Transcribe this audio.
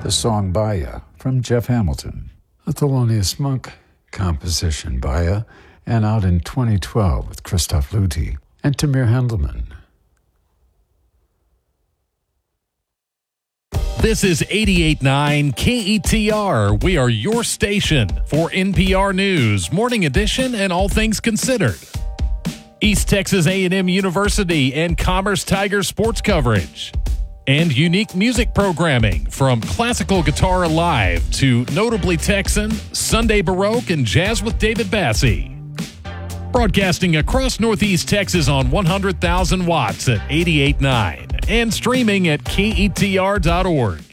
The song Baya from Jeff Hamilton, a Thelonious Monk composition, Baya, and out in 2012 with Christoph Luthi and Tamir Handelman. This is 88.9 KETR. We are your station for NPR News, Morning Edition, and all things considered. East Texas A&M University and Commerce Tiger sports coverage. And unique music programming from Classical Guitar Alive to Notably Texan, Sunday Baroque, and Jazz with David Bassie. Broadcasting across Northeast Texas on 100,000 watts at 88.9 and streaming at KETR.org.